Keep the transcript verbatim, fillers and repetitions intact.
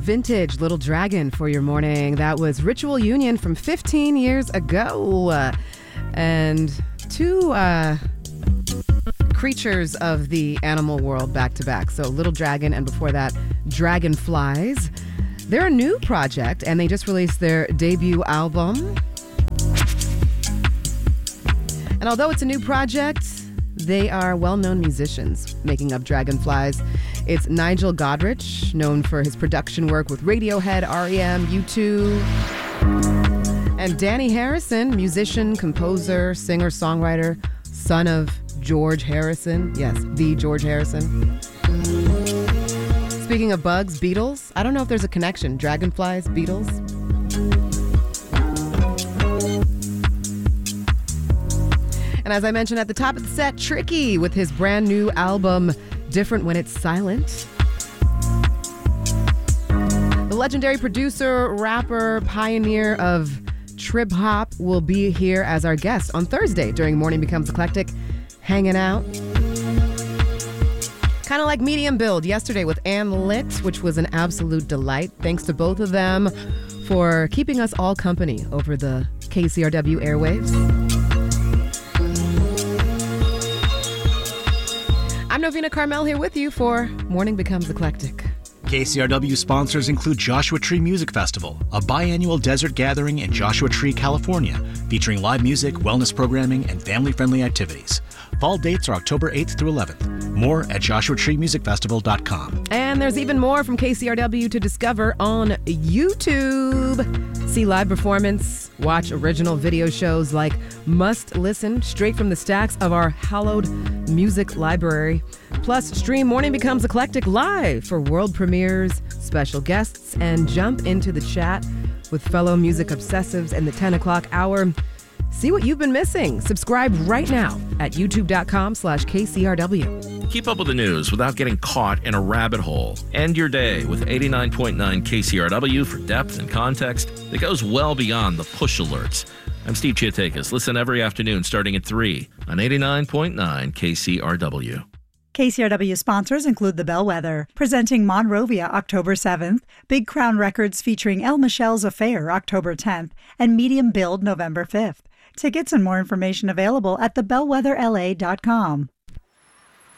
vintage Little Dragon for your morning. That was Ritual Union from fifteen years ago. Uh, and two uh, creatures of the animal world back to back. So Little Dragon, and before that, Dragonflies. They're a new project, and they just released their debut album. And although it's a new project, they are well-known musicians making up Dragonflies. It's Nigel Godrich, known for his production work with Radiohead, R E M, U two. And Danny Harrison, musician, composer, singer, songwriter, son of George Harrison. Yes, the George Harrison. Speaking of bugs, beetles. I don't know if there's a connection. Dragonflies, beetles. And as I mentioned at the top of the set, Tricky with his brand new album, Different When It's Silent. The legendary producer, rapper, pioneer of trip hop will be here as our guest on Thursday during Morning Becomes Eclectic, hanging out. Kind of like Medium Build yesterday with Ann Litt, which was an absolute delight. Thanks to both of them for keeping us all company over the K C R W airwaves. I'm Novena Carmel here with you for Morning Becomes Eclectic. K C R W sponsors include Joshua Tree Music Festival, a biannual desert gathering in Joshua Tree, California, featuring live music, wellness programming, and family-friendly activities. Fall dates are October eighth through eleventh. More at joshua tree music festival dot com. And there's even more from K C R W to discover on YouTube. See live performance, watch original video shows like Must Listen, straight from the stacks of our hallowed music library. Plus, stream Morning Becomes Eclectic live for world premieres, special guests, and jump into the chat with fellow music obsessives in the ten o'clock hour. See what you've been missing. Subscribe right now at youtube.com slash KCRW. Keep up with the news without getting caught in a rabbit hole. End your day with eighty-nine point nine K C R W for depth and context that goes well beyond the push alerts. I'm Steve Chiatakis. Listen every afternoon starting at three on eighty-nine point nine K C R W. K C R W sponsors include The Bellwether, presenting Monrovia October seventh, Big Crown Records featuring El Michelle's Affair October tenth, and Medium Build November fifth. Tickets and more information available at the bellwether l a dot com.